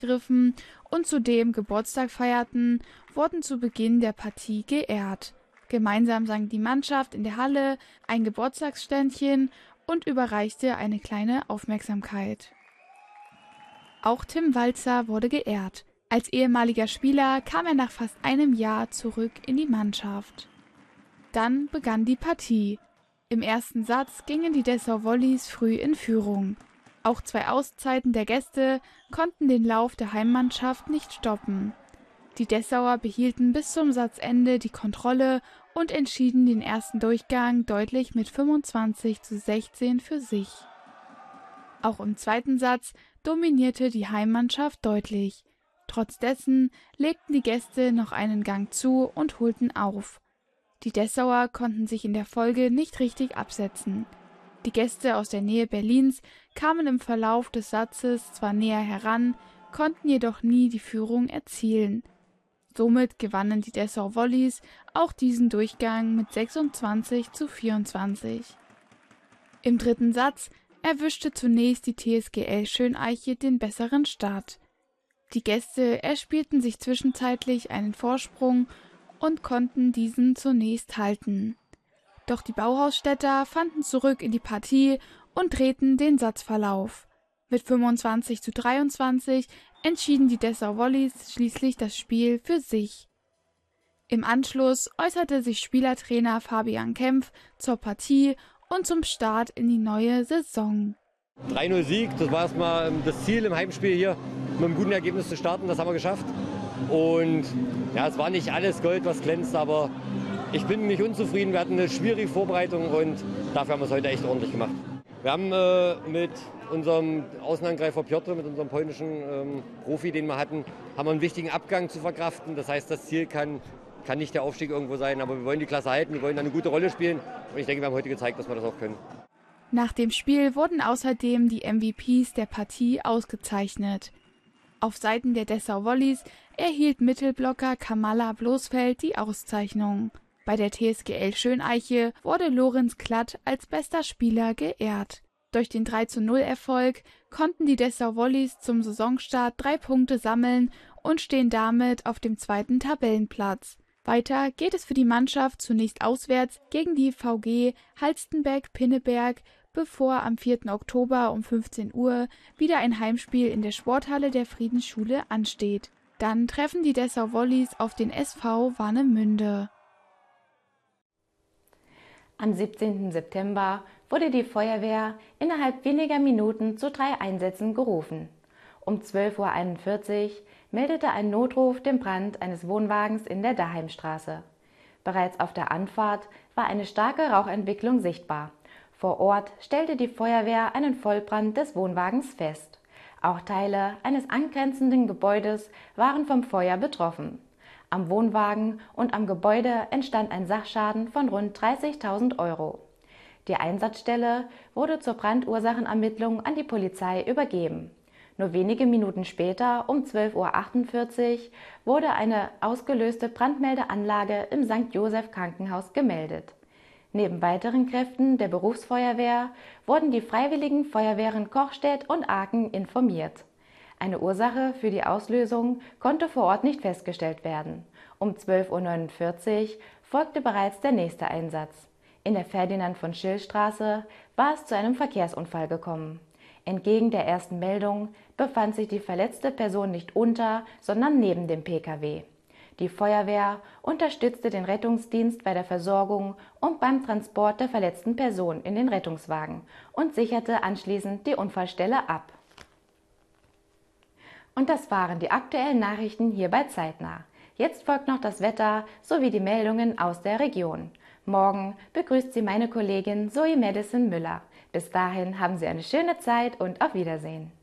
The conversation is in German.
griffen und zudem Geburtstag feierten, wurden zu Beginn der Partie geehrt. Gemeinsam sang die Mannschaft in der Halle ein Geburtstagsständchen und überreichte eine kleine Aufmerksamkeit. Auch Tim Walzer wurde geehrt. Als ehemaliger Spieler kam er nach fast einem Jahr zurück in die Mannschaft. Dann begann die Partie. Im ersten Satz gingen die Dessau Volleys früh in Führung. Auch 2 Auszeiten der Gäste konnten den Lauf der Heimmannschaft nicht stoppen. Die Dessauer behielten bis zum Satzende die Kontrolle und entschieden den ersten Durchgang deutlich mit 25:16 für sich. Auch im zweiten Satz dominierte die Heimmannschaft deutlich. Trotz dessen legten die Gäste noch einen Gang zu und holten auf. Die Dessauer konnten sich in der Folge nicht richtig absetzen. Die Gäste aus der Nähe Berlins kamen im Verlauf des Satzes zwar näher heran, konnten jedoch nie die Führung erzielen. Somit gewannen die Dessau Volleys auch diesen Durchgang mit 26:24. Im dritten Satz erwischte zunächst die TSGL Schöneiche den besseren Start. Die Gäste erspielten sich zwischenzeitlich einen Vorsprung und konnten diesen zunächst halten. Doch die Bauhausstädter fanden zurück in die Partie und drehten den Satzverlauf. Mit 25:23 entschieden die Dessau Volleys schließlich das Spiel für sich. Im Anschluss äußerte sich Spielertrainer Fabian Kempf zur Partie und zum Start in die neue Saison. 3:0 Sieg, das war erstmal das Ziel im Heimspiel hier, mit einem guten Ergebnis zu starten, das haben wir geschafft. Und ja, es war nicht alles Gold, was glänzt, aber ich bin nicht unzufrieden. Wir hatten eine schwierige Vorbereitung und dafür haben wir es heute echt ordentlich gemacht. Wir haben mit unserem Außenangreifer Piotr, mit unserem polnischen Profi, den wir hatten, haben wir einen wichtigen Abgang zu verkraften. Das heißt, das Ziel kann nicht der Aufstieg irgendwo sein, aber wir wollen die Klasse halten, wir wollen eine gute Rolle spielen und ich denke, wir haben heute gezeigt, dass wir das auch können. Nach dem Spiel wurden außerdem die MVPs der Partie ausgezeichnet. Auf Seiten der Dessau Volleys erhielt Mittelblocker Kamala Bloßfeld die Auszeichnung. Bei der TSGL Schöneiche wurde Lorenz Klatt als bester Spieler geehrt. Durch den 3:0-Erfolg konnten die Dessau Volleys zum Saisonstart 3 Punkte sammeln und stehen damit auf dem 2. Tabellenplatz. Weiter geht es für die Mannschaft zunächst auswärts gegen die VG Halstenberg-Pinneberg, bevor am 4. Oktober um 15 Uhr wieder ein Heimspiel in der Sporthalle der Friedensschule ansteht. Dann treffen die Dessau Volleys auf den SV Warnemünde. Am 17. September wurde die Feuerwehr innerhalb weniger Minuten zu 3 Einsätzen gerufen. Um 12:41 Uhr meldete ein Notruf den Brand eines Wohnwagens in der Daheimstraße. Bereits auf der Anfahrt war eine starke Rauchentwicklung sichtbar. Vor Ort stellte die Feuerwehr einen Vollbrand des Wohnwagens fest. Auch Teile eines angrenzenden Gebäudes waren vom Feuer betroffen. Am Wohnwagen und am Gebäude entstand ein Sachschaden von rund 30.000 €. Die Einsatzstelle wurde zur Brandursachenermittlung an die Polizei übergeben. Nur wenige Minuten später, um 12:48 Uhr, wurde eine ausgelöste Brandmeldeanlage im St. Joseph Krankenhaus gemeldet. Neben weiteren Kräften der Berufsfeuerwehr wurden die Freiwilligen Feuerwehren Kochstedt und Aachen informiert. Eine Ursache für die Auslösung konnte vor Ort nicht festgestellt werden. Um 12:49 Uhr folgte bereits der nächste Einsatz. In der Ferdinand-von-Schill-Straße war es zu einem Verkehrsunfall gekommen. Entgegen der ersten Meldung befand sich die verletzte Person nicht unter, sondern neben dem Pkw. Die Feuerwehr unterstützte den Rettungsdienst bei der Versorgung und beim Transport der verletzten Person in den Rettungswagen und sicherte anschließend die Unfallstelle ab. Und das waren die aktuellen Nachrichten hier bei Zeitnah. Jetzt folgt noch das Wetter sowie die Meldungen aus der Region. Morgen begrüßt Sie meine Kollegin Zoe Madison Müller. Bis dahin haben Sie eine schöne Zeit und auf Wiedersehen.